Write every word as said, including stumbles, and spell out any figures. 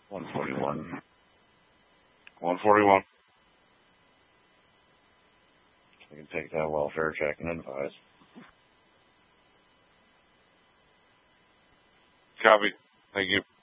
one forty-one. one forty-one. We can take that welfare check and advise. Copy. Thank you.